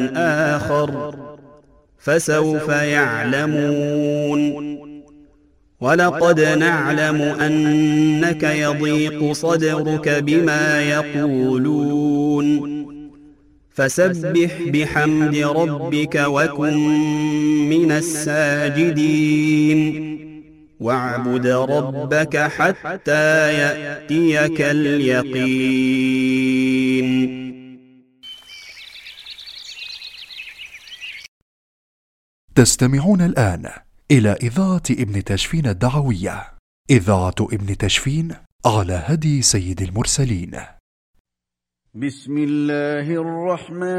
آخر فسوف يعلمون. ولقد نعلم أنك يضيق صدرك بما يقولون فسبح بحمد ربك وكن من الساجدين واعبد ربك حتى يأتيك اليقين. تستمعون الآن إلى إذاعة ابن تشفين الدعوية، إذاعة ابن تشفين على هدي سيد المرسلين. بسم الله الرحمن